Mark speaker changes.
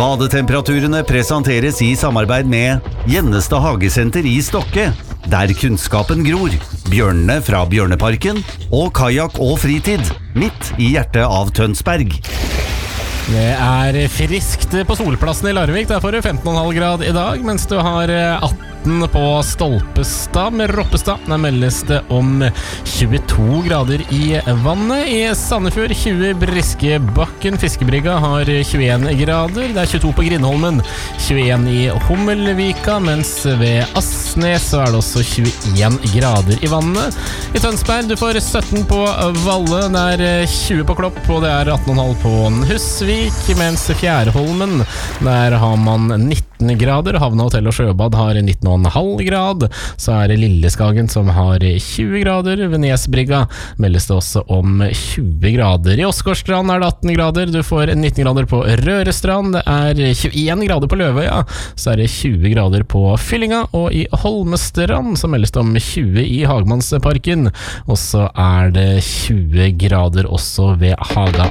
Speaker 1: Badetemperaturene presenteres i samarbeid med Gjennestad Hagesenter i Stokke, der kunnskapen gror, bjørnene fra Bjørneparken og kajak og fritid, midt i hjertet av Tønsberg.
Speaker 2: Det friskt på Solplassen i Larvik. Der får du 15,5 grad i dag, mens du har 18 på Stolpestad med Roppestad. Der meldes det om 22 grader i vannet. I Sandefjord 20 Briskebakken. Fiskebrygga har 21 grader. Det 22 på Grindholmen, 21 i Hummelvika, mens ved Asnes så det også 21 grader i vannet. I Tønsberg du får 17 på Valle, det 20 på Klopp, og det 18,5 på Husvik, mens Fjærholmen, der har man 19 grader. Havna Hotell og Sjøbad har 19,5 grad. Så det Lilleskagen som har 20 grader. Ved Nesbrygga meldes det også om 20 grader. I Åsgårdstrand det 18 grader. Du får 19 grader på Rørestrand. Det 21 grader på Løvøya. Så det 20 grader på Fyllinga. Og i Holmestrand så meldes det om 20 i Hagmannsparken. Og så det 20 grader også ved Haga